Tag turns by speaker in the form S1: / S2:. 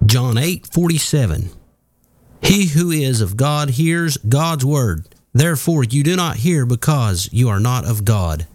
S1: John 8:47. He who is of God hears God's word. Therefore you do not hear because you are not of God.